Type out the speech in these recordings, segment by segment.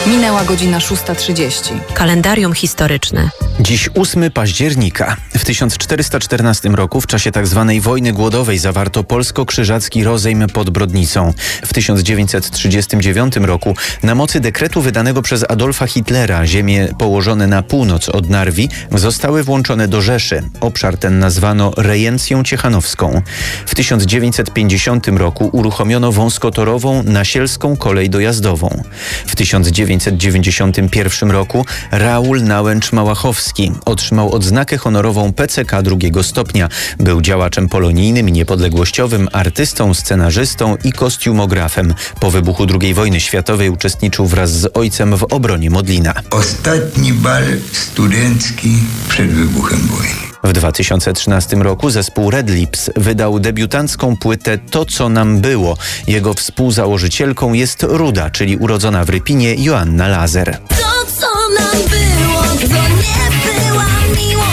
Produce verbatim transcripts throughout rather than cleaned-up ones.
Minęła godzina szósta trzydzieści. Kalendarium historyczne. Dziś ósmego października. W tysiąc czterysta czternastym roku w czasie tzw. wojny głodowej zawarto polsko-krzyżacki rozejm pod Brodnicą. W tysiąc dziewięćset trzydziestym dziewiątym roku na mocy dekretu wydanego przez Adolfa Hitlera ziemie położone na północ od Narwi zostały włączone do Rzeszy. Obszar ten nazwano Rejencją Ciechanowską. W tysiąc dziewięćset pięćdziesiątym roku uruchomiono wąskotorową nasielską kolej dojazdową. W tysiąc dziewięćset dziewięćdziesiątym pierwszym roku Raul Nałęcz-Małachowski otrzymał odznakę honorową P C K drugiego stopnia. Był działaczem polonijnym i niepodległościowym, artystą, scenarzystą i kostiumografem. Po wybuchu drugiej wojny światowej uczestniczył wraz z ojcem w obronie Modlina. Ostatni bal studencki przed wybuchem wojny. W dwa tysiące trzynastym roku zespół Red Lips wydał debiutancką płytę To, co nam było. Jego współzałożycielką jest Ruda, czyli urodzona w Rypinie Joanna Lazer. To, co nam było, to nie była miłość.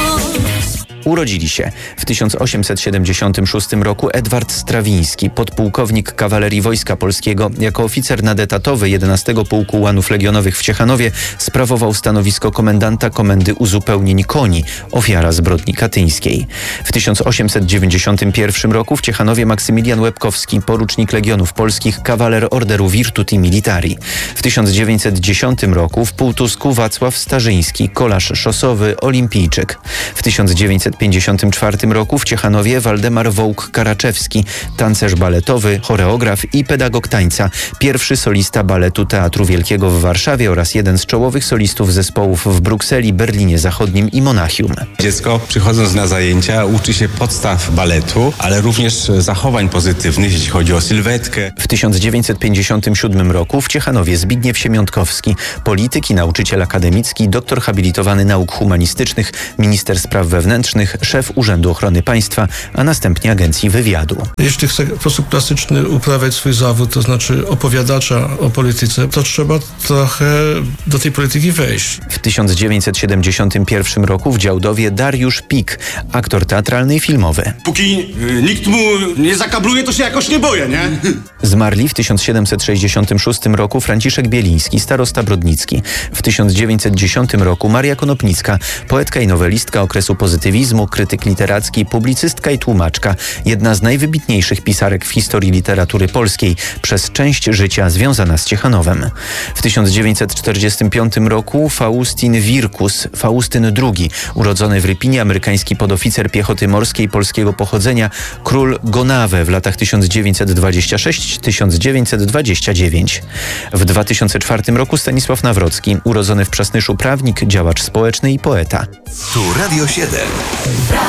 Urodzili się w tysiąc osiemset siedemdziesiątym szóstym roku Edward Strawiński, podpułkownik kawalerii Wojska Polskiego. Jako oficer nadetatowy jedenastego Pułku Ułanów Legionowych w Ciechanowie sprawował stanowisko komendanta Komendy Uzupełnień Koni, ofiara zbrodni katyńskiej. W tysiąc osiemset dziewięćdziesiątym pierwszym roku w Ciechanowie Maksymilian Łebkowski, porucznik Legionów Polskich, kawaler Orderu Virtuti Militari. W tysiąc dziewięćset dziesiątym roku w Półtusku Wacław Starzyński, kolarz szosowy, olimpijczyk. W tysiąc dziewięćset pięćdziesiątym czwartym roku w Ciechanowie Waldemar Wołk-Karaczewski, tancerz baletowy, choreograf i pedagog tańca, pierwszy solista baletu Teatru Wielkiego w Warszawie oraz jeden z czołowych solistów zespołów w Brukseli, Berlinie Zachodnim i Monachium. Dziecko, przychodząc na zajęcia, uczy się podstaw baletu, ale również zachowań pozytywnych, jeśli chodzi o sylwetkę. W tysiąc dziewięćset pięćdziesiątym siódmym roku w Ciechanowie Zbigniew Siemiątkowski, polityk i nauczyciel akademicki, doktor habilitowany nauk humanistycznych, minister spraw wewnętrznych, szef Urzędu Ochrony Państwa, a następnie Agencji Wywiadu. Jeśli chce w sposób klasyczny uprawiać swój zawód, to znaczy opowiadacza o polityce, to trzeba trochę do tej polityki wejść. W tysiąc dziewięćset siedemdziesiątym pierwszym roku w Działdowie Dariusz Pik, aktor teatralny i filmowy. Póki y, nikt mu nie zakabluje, to się jakoś nie boję, nie? Zmarli w tysiąc siedemset sześćdziesiątym szóstym roku Franciszek Bieliński, starosta brodnicki. W tysiąc dziewięćset dziesiątym roku Maria Konopnicka, poetka i nowelistka okresu pozytywizmu, krytyk literacki, publicystka i tłumaczka. Jedna z najwybitniejszych pisarek w historii literatury polskiej, przez część życia związana z Ciechanowem. W tysiąc dziewięćset czterdziestym piątym roku Faustin Wirkus, Faustyn drugi, urodzony w Rypinie, amerykański podoficer piechoty morskiej polskiego pochodzenia, król Gonawe w latach tysiąc dziewięćset dwudziestym szóstym do tysiąc dziewięćset dwudziestego dziewiątego. W dwa tysiące czwartym roku Stanisław Nawrocki, urodzony w Przasnyszu prawnik, działacz społeczny i poeta. Tu Radio siedem.